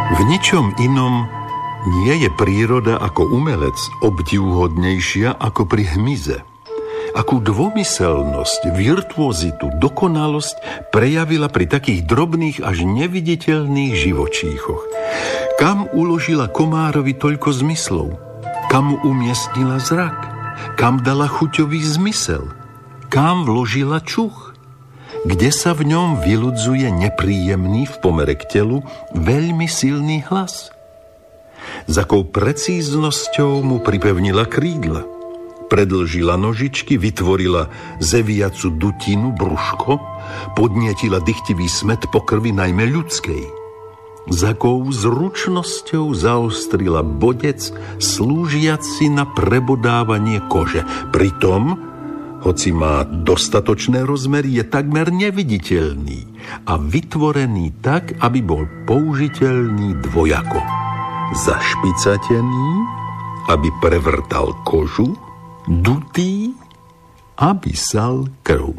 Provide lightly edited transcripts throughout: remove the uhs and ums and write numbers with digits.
V ničom inom nie je príroda ako umelec obdivuhodnejšia ako pri hmyze. Akú dvomyselnosť, virtuozitu, dokonalosť prejavila pri takých drobných až neviditeľných živočíchoch. Kam uložila komárovi toľko zmyslov? Kam umiestnila zrak? Kam dala chuťový zmysel? Kam vložila čuch? Kde sa v ňom vyludzuje nepríjemný v pomere k telu veľmi silný hlas? S akou precíznosťou mu pripevnila krídla, predĺžila nožičky, vytvorila zeviacu dutinu, brúško, podnietila dychtivý smet po krvi najmä ľudskej. S akou zručnosťou zaostrila bodec, slúžiaci na prebodávanie kože. Pritom, hoci má dostatočné rozmery, je takmer neviditeľný a vytvorený tak, aby bol použiteľný dvojako. Zašpicatený, aby prevrtal kožu, dutý, aby sal krv.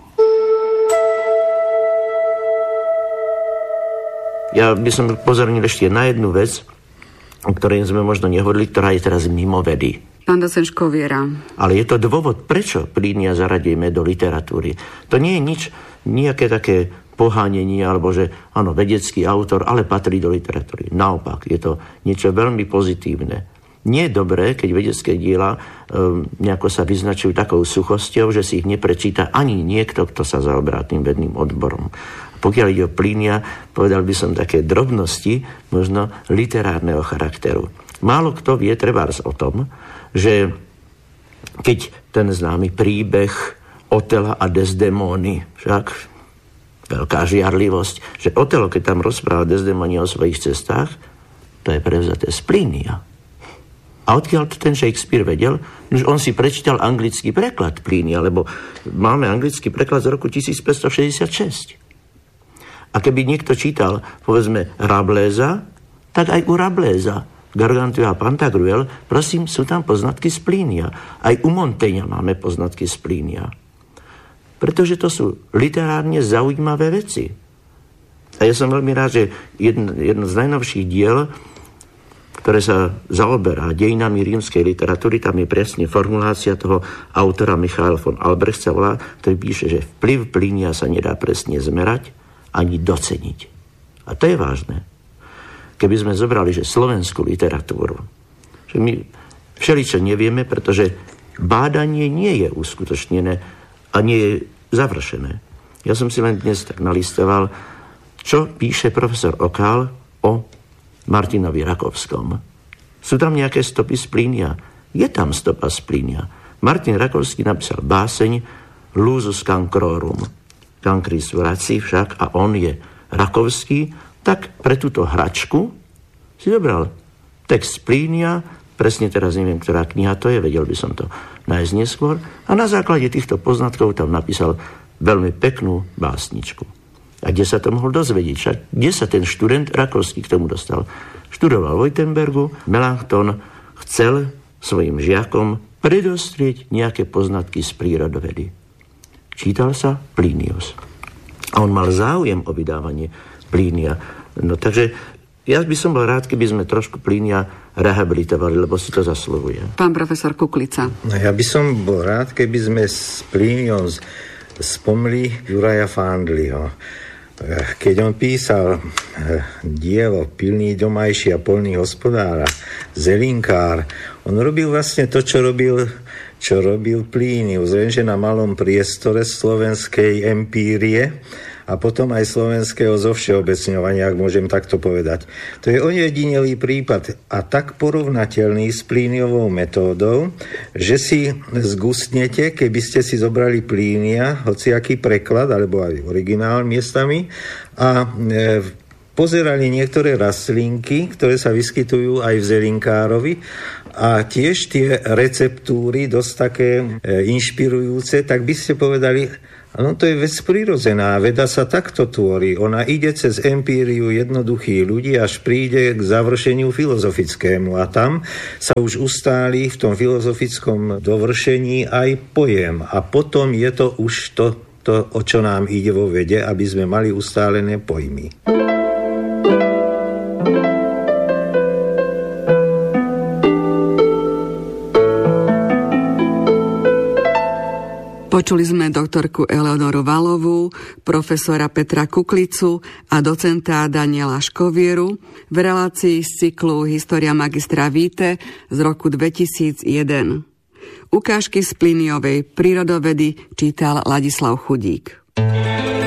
Ja by som pozornil ešte na jednu vec, o ktorej sme možno nehovorili, ktorá je teraz mimo vedy. Pán docent Škoviera. Ale je to dôvod, prečo Plínia zaradíme do literatúry. To nie je nič, nejaké také pohánenie, alebo že áno, vedecký autor, ale patrí do literatúry. Naopak, je to niečo veľmi pozitívne. Nie je dobré, keď vedecké diela nejako sa vyznačujú takou suchosťou, že si ich neprečíta ani niekto, kto sa zaoberá tým vedným odborom. Pokiaľ ide o Plínia, povedal by som také drobnosti, možno literárneho charakteru. Málo kto vie trebárs o tom, že keď ten známy príbeh Otela a Desdemóny, však veľká žiarlivosť, že Otelo, keď tam rozpráva Desdemóne o svojich cestách, to je prevzaté z Plínia. A odkiaľ to ten Shakespeare vedel? Že on si prečítal anglický preklad Plínia, lebo máme anglický preklad z roku 1566. A keby niekto čítal, povedzme, Rabléza, tak aj u Rabléza, Gargantua a Pantagruel, prosím, sú tam poznatky z Plínia. Aj u Montaigna máme poznatky z Plínia. Pretože to sú literárne zaujímavé veci. A ja som veľmi rád, že jedno z najnovších diel, ktoré sa zaoberá dejinami rímskej literatúry, tam je presne formulácia toho autora Michael von Albrecht sa volá, ktorý píše, že vplyv Plínia sa nedá presne zmerať ani doceniť. A to je vážne. Keby sme zobrali, že slovenskú literatúru, že my všeličo nevieme, pretože bádanie nie je uskutočnené a nie je završené. Ja som si len dnes tak nalistoval, čo píše profesor Okál o Martinovi Rakovskom. Sú tam nejaké stopy z Plínia? Je tam stopa z Plínia. Martin Rakovský napísal báseň Lusus cancrorum. Cancris vraci však, a on je Rakovský, tak pre túto hračku si dobral text z Plínia, presne teraz neviem, ktorá kniha to je, vedel by som to nájsť neskôr, a na základe týchto poznatkov tam napísal veľmi peknú básničku. A kde sa to mohol dozvedieť? Však kde sa ten študent Rakovský k tomu dostal? Študoval v Wittenbergu, Melanchthon chcel svojim žiakom predostrieť nejaké poznatky z prírodovedy. Čítal sa Plinius. A on mal záujem o vydávanie Plínia. No takže ja by som bol rád, keby sme trošku Plínia rehabilitovali, lebo si to zasluhuje. Pán profesor Kuklica. No ja by som bol rád, keby sme s Plíniom spomli Juraja Fandliho. Keď on písal dielo Pilný domajší a polný hospodára, zelinkár, on robil vlastne to, čo robil Plínius, lenže na malom priestore slovenskej empírie a potom aj slovenského zovšeobecňovania, ak môžem takto povedať. To je ojedinelý prípad a tak porovnateľný s Plíniovou metódou, že si zgustnete, keby ste si zobrali Plínia, hociaký preklad, alebo aj originál miestami, a pozerali niektoré rastlinky, ktoré sa vyskytujú aj v zelinkárovi, a tiež tie receptúry dosť také inšpirujúce, tak by ste povedali, no to je vec prirodzená, veda sa takto tvorí. Ona ide cez empíriu jednoduchých ľudí, až príde k završeniu filozofickému. A tam sa už ustáli v tom filozofickom dovršení aj pojem. A potom je to už to, o čo nám ide vo vede, aby sme mali ustálené pojmy. Počuli sme doktorku Eleonoru Valovú, profesora Petra Kuklicu a docenta Daniela Škovieru v relácii z cyklu História magistra Vitae z roku 2001. Ukážky z Pliniovej prírodovedy čítal Ladislav Chudík.